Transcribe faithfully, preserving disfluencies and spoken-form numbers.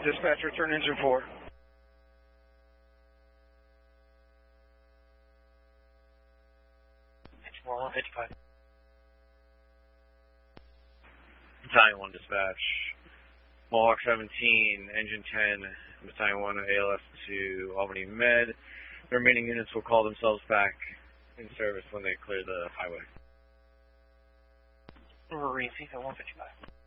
Dispatch, return engine four. Engine four, one fifty-five. Battalion one dispatch. Mohawk seventeen, engine ten, Battalion one A L S to Albany Med. The remaining units will call themselves back in service when they clear the highway. Marine, C one fifty-five.